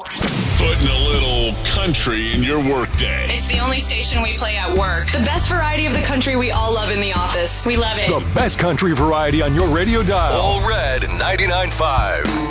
Putting a little country in your workday. It's the only station we play at work. The best variety of the country we all love in the office. We love it. The best country variety on your radio dial. All Red 99.5.